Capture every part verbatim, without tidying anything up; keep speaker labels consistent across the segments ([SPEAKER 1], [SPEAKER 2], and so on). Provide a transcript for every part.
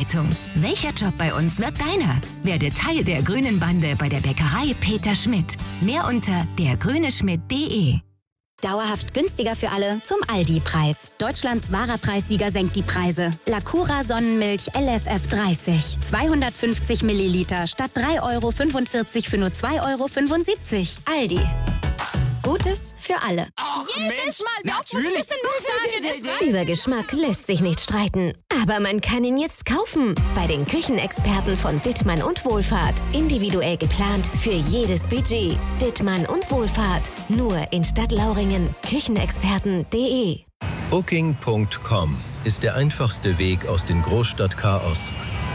[SPEAKER 1] Beratung. Welcher Job bei uns wird deiner? Werde Teil der grünen Bande bei der Bäckerei Peter Schmidt. Mehr unter der grüne schmidt punkt de.
[SPEAKER 2] Dauerhaft günstiger für alle zum Aldi-Preis. Deutschlands wahrer Preissieger senkt die Preise. Lacura Sonnenmilch L S F dreißig. zweihundertfünfzig Milliliter statt drei Euro fünfundvierzig für nur zwei Euro fünfundsiebzig. Aldi. Gutes für alle.
[SPEAKER 3] Ach, Jedes Mal, wer muss ich das denn nur sagen?
[SPEAKER 4] Über Geschmack lässt sich nicht streiten. Aber man kann ihn jetzt kaufen. Bei den Küchenexperten von Dittmann und Wohlfahrt. Individuell geplant für jedes Budget. Dittmann und Wohlfahrt. Nur in Stadtlauringen. Küchenexperten punkt de.
[SPEAKER 5] Booking punkt com ist der einfachste Weg aus dem Großstadtchaos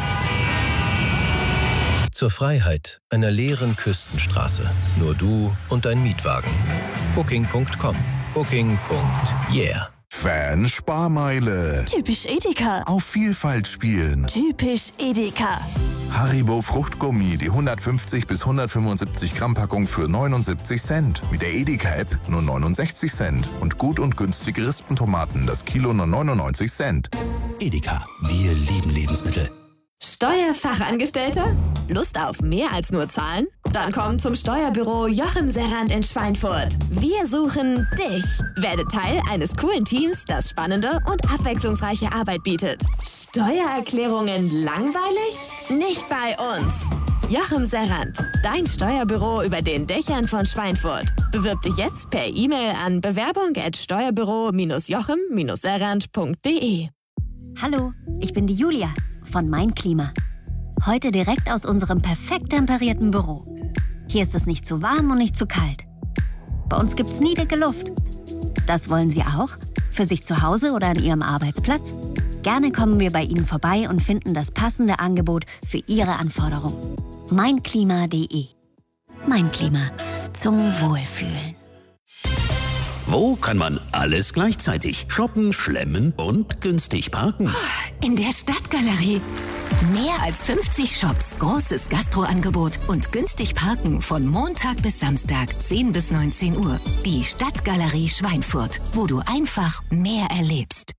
[SPEAKER 5] zur Freiheit einer leeren Küstenstraße. Nur du und dein Mietwagen. Booking punkt com. Booking. Yeah.
[SPEAKER 6] Fan-Sparmeile.
[SPEAKER 7] Typisch Edeka.
[SPEAKER 6] Auf Vielfalt spielen.
[SPEAKER 7] Typisch Edeka.
[SPEAKER 6] Haribo Fruchtgummi, die hundertfünfzig bis hundertfünfundsiebzig Gramm Packung für neunundsiebzig Cent. Mit der Edeka-App nur neunundsechzig Cent. Und gut und günstige Rispentomaten, das Kilo nur neunundneunzig Cent.
[SPEAKER 8] Edeka, wir lieben Lebensmittel.
[SPEAKER 4] Steuerfachangestellter? Lust auf mehr als nur Zahlen? Dann komm zum Steuerbüro Joachim Serrand in Schweinfurt. Wir suchen dich. Werde Teil eines coolen Teams, das spannende und abwechslungsreiche Arbeit bietet. Steuererklärungen langweilig? Nicht bei uns. Joachim Serrand, dein Steuerbüro über den Dächern von Schweinfurt. Bewirb dich jetzt per E-Mail an bewerbung at steuerbüro joachim serrand punkt de.
[SPEAKER 9] Hallo, ich bin die Julia von Mein Klima. Heute direkt aus unserem perfekt temperierten Büro. Hier ist es nicht zu warm und nicht zu kalt. Bei uns gibt's nie dicke Luft. Das wollen Sie auch? Für sich zu Hause oder an Ihrem Arbeitsplatz? Gerne kommen wir bei Ihnen vorbei und finden das passende Angebot für Ihre Anforderungen. mein klima punkt de. Mein Klima. Zum Wohlfühlen.
[SPEAKER 8] Wo kann man alles gleichzeitig shoppen, schlemmen und günstig parken?
[SPEAKER 1] In der Stadtgalerie. Mehr als fünfzig Shops, großes Gastroangebot und günstig parken von Montag bis Samstag, zehn bis neunzehn Uhr. Die Stadtgalerie Schweinfurt, wo du einfach mehr erlebst.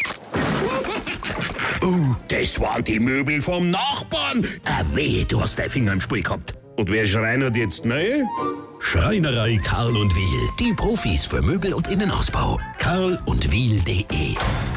[SPEAKER 10] Oh, das waren die Möbel vom Nachbarn. Ah, weh, du hast deinen Finger im Spiel gehabt. Und wer schreinert jetzt neu?
[SPEAKER 8] Schreinerei Karl und Wiel. Die Profis für Möbel und Innenausbau. karl und wiel punkt de.